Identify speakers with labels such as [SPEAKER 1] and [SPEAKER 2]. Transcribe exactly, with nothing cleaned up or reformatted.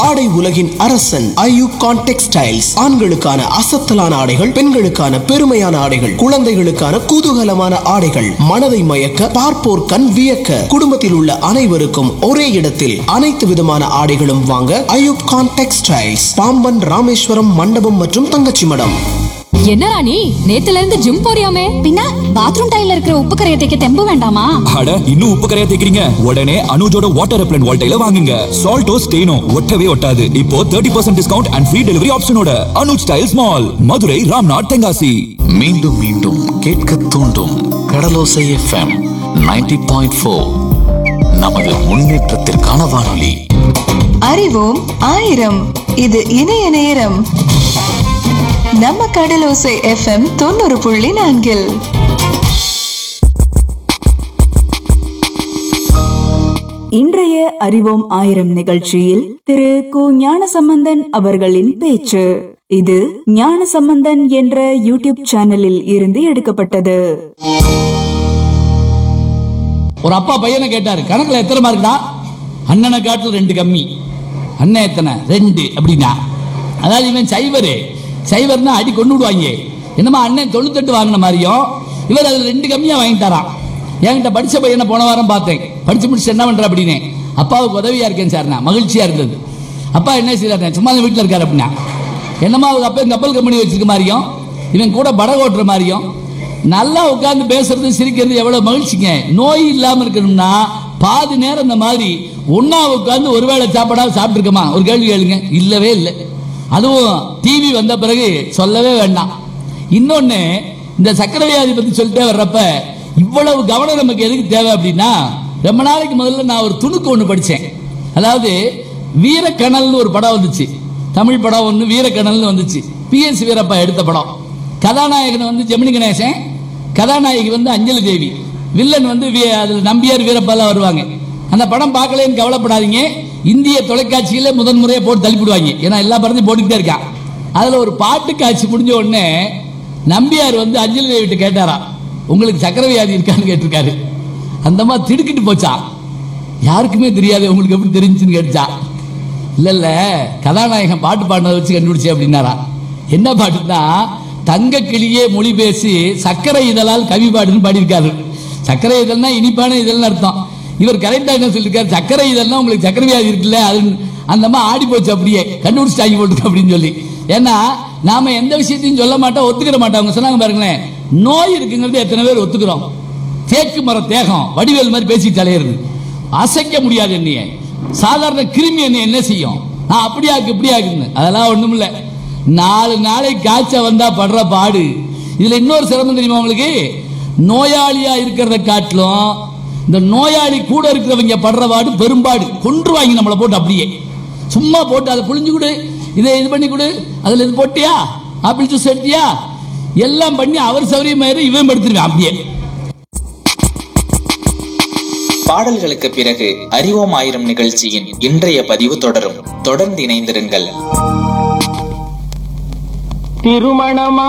[SPEAKER 1] ஆடை உலகின் அரசன் ஐயூப் கான் டெக்ஸ்டைல்ஸ். ஆண்களுக்கான அசத்தலான ஆடைகள், பெண்களுக்கான பெருமையான ஆடைகள், குழந்தைகளுக்கான குதூகலமான ஆடைகள், மனதை மயக்க பார்ப்போர் கண் வியக்க, குடும்பத்தில் உள்ள அனைவருக்கும் ஒரே இடத்தில் அனைத்து விதமான ஆடைகளும் வாங்க ஐயூப் கான் டெக்ஸ்டைல்ஸ், பாம்பன் ராமேஸ்வரம் மண்டபம் மற்றும் தங்கச்சி மடம்.
[SPEAKER 2] என்ன ராணி, நேத்துல இருந்து ஜிம் போறியாமே?
[SPEAKER 3] பின்ன பாத்ரூம் டைல்ல இருக்கிற உப்பு கரையை தேய்க்க தெம்பு வேண்டாமா?
[SPEAKER 4] அட, இன்னும் உப்பு கரையா தேய்க்கிறீங்க? உடனே அனுஜோட வாட்டர் ரெப்லண்ட் வால்டைல வாங்குங்க. சால்ட்டோ ஸ்டெயினோ ஒட்டவே ஒட்டாது. இப்போ முப்பது percent discount and free delivery ஆப்ஷனோட Anuj tiles mall, Madurai, Ramnath, Tenkasi.
[SPEAKER 5] மீண்டும் மீண்டும் கேட்க தூண்டும் கடலோசை எஃப்எம் தொண்ணூறு புள்ளி நான்கு. நமது முன்னேற்றத்திற்கான வானொலி.
[SPEAKER 6] அறிவோம் ஆயிரம். இது இணைய நேரம். நம்ம கடலோசை எஃப்எம் தொண்ணூறு புள்ளி நான்கில்
[SPEAKER 7] இன்றைய அறிவோம் ஆயிரம் நிகழ்ச்சியில் திரு கு ஞானசம்பந்தன் அவர்களின் பேச்சு. இது ஞானசம்பந்தன் என்ற யூடியூப் சேனலில் இருந்து எடுக்கப்பட்டது.
[SPEAKER 8] ஒரு அப்பா பையனை கேட்டாரு, கணக்குல எத்தனை மார்க்டா? அண்ணனை காட்டுல ரெண்டு கம்மி. அண்ணன் எத்தனை? ரெண்டு அப்படின்னா. அதாவது இவன் சைவரு. சைவர்னா அடி கொண்டு விடுவாங்க. என்னமா அண்ணன் தொண்ணூத்தெட்டு வாங்கின மாதிரியும் இவர் அதுல ரெண்டு கம்மியா வாங்கிட்டாராம். என்கிட்ட படிச்ச பையனை போன வாரம் பார்த்தேன். படிச்சு முடிச்சு என்ன பண்ற அப்படின்னு. அப்பாவுக்கு உதவியா இருக்கேன் சார். நான் மகிழ்ச்சியா இருந்தது. அப்பா என்ன செய்யறாரு? சும்மா வீட்டில் இருக்காரு அப்படின்னா. என்னமா அவங்க அப்பா கப்பல் கம்பெனி வச்சிருக்க மாதிரியும் இவன் கூட படகு ஓட்டுற மாதிரியும் நல்லா உட்கார்ந்து பேசுறது சிரிக்கிறது எவ்வளவு மகிழ்ச்சிங்க. நோய் இல்லாம இருக்கணும்னா பாதி நேரம் இந்த மாதிரி ஒன்னா உட்கார்ந்து ஒருவேளை சாப்பாடாவது சாப்பிட்டு இருக்கமா? ஒரு கேள்வி கேளுங்க. இல்லவே இல்லை. அதுவும் டிவி வந்த பிறகு சொல்லவே வேண்டாம். இன்னொன்னு, இந்த சக்கரை வியாதி பத்தி சொல்லிட்டே வர்றப்ப இவ்வளவு கவனம் நமக்கு எதுக்கு தேவை அப்படின்னா, ரொம்ப நாளைக்கு முதல்ல நான் ஒரு துணுக்கு ஒன்று படித்தேன். அதாவது வீரக்கணல்னு ஒரு படம் வந்துச்சு. தமிழ் படம் ஒன்று வீரக்கணல்னு வந்துச்சு. பி எஸ் வீரப்பா எடுத்த படம். கதாநாயகன் வந்து ஜெமினி கணேசன், கதாநாயகி வந்து அஞ்சலி தேவி, வில்லன் வந்து அதில் நம்பியார் வீரப்பாலாம் வருவாங்க. அந்த படம் பார்க்கலன்னு கவலைப்படாதீங்க. இந்திய தொலைக்காட்சியில முதன் முறையை போட்டு தள்ளிவிடுவாங்க. ஏன்னா எல்லா படத்தையும் போட்டுக்கிட்டே இருக்கான். அதுல ஒரு பாட்டு காட்சி முடிஞ்ச உடனே நம்பியார் வந்து அஞ்சலி தேவிட்டு கேட்டாரா, உங்களுக்கு சக்கரை வியாதி இருக்கான்னு கேட்டிருக்காரு. அந்த மாதிரி திடுக்கிட்டு போச்சா. யாருக்குமே தெரியாது. உங்களுக்கு எப்படி தெரிஞ்சுன்னு கேட்டுச்சா. இல்ல இல்ல, கதாநாயகன் பாட்டு பாடினதை வச்சு கண்டுபிடிச்சே அப்படின்னாரா. என்ன பாட்டுன்னா, தங்க கிளியே மொழி பேசி சக்கரை இதழால் கவி பாடுன்னு பாடியிருக்காரு. சக்கரை இதழ்னா இனிப்பான இதழ்னு அர்த்தம். இவர் கரெக்டா என்ன சொல்லிருக்காரு, சக்கரை இதெல்லாம் உங்களுக்கு சக்கரை வியாதி இருக்குல்ல, அது அந்த மாதிரி ஆடி போச்சு, அப்படியே கண்டுபிடிச்சாங்கி போட்டு அப்படின்னு சொல்லி. ஏன்னா நாம எந்த விஷயத்தையும் சொல்ல மாட்டோம், ஒத்துக்கிற மாட்டோம். அவங்க சொன்னாங்க பாருங்களேன், நோய் இருக்குங்கிறது எத்தனை பேர் ஒத்துக்கிறோம்? தேக்கு மர தேகம் வடிவேல் மாதிரி பேசி தலையிறது, அசைக்க முடியாது. என்னைய சாதாரண கிருமி என்ன என்ன செய்யும்? நான் அப்படியாக்கு இப்படியாக்குன்னு. அதெல்லாம் ஒண்ணும் இல்ல. நாலு நாளை காய்ச்ச வந்தா படுற பாடு. இதுல இன்னொரு சிரமம் தெரியுமா உங்களுக்கு? நோயாளியா இருக்கிறத காட்டிலும் இந்த நோயாளி கூட இருக்கிறவங்க படுற பாடு பெரும்பாடு. கொன்று வாங்கி நம்மளை போட்டு அப்படியே சும்மா போட்டு அதை புளிஞ்சு கொடு, இதை இது பண்ணி கொடு, அதுல இது போட்டியா, ஆப்பிள் ஜூஸ் எடுத்தியா, எல்லாம் பண்ணி அவர் சௌரியமாயிரு, இவன் படுத்துருவேன் அப்படியே.
[SPEAKER 9] பாடல்களுக்கு பிறகு அறிவோம் ஆயிரம் நிகழ்ச்சியின் இன்றைய பதிவு தொடரும். தொடர்ந்து இணைந்திருங்கள்.
[SPEAKER 10] திருமணமா